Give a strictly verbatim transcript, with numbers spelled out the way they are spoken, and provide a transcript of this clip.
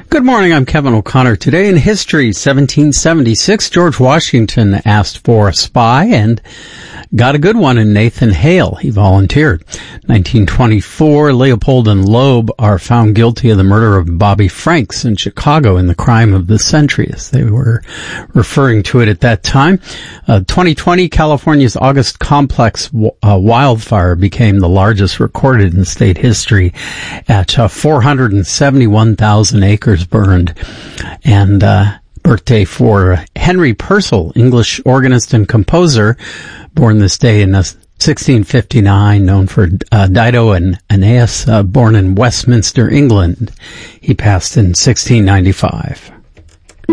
Good morning, I'm Kevin O'Connor. Today in history, seventeen seventy-six, George Washington asked for a spy and got a good one in Nathan Hale. He volunteered. nineteen twenty-four, Leopold and Loeb are found guilty of the murder of Bobby Franks in Chicago in the crime of the century, as they were referring to it at that time. Uh, twenty twenty, California's August complex uh, wildfire became the largest recorded in state history at uh, four hundred seventy-one thousand acres burned. And uh birthday for Henry Purcell, English organist and composer, born this day in uh, sixteen fifty-nine, known for uh, Dido and Aeneas, uh, born in Westminster, England. He passed in sixteen ninety-five.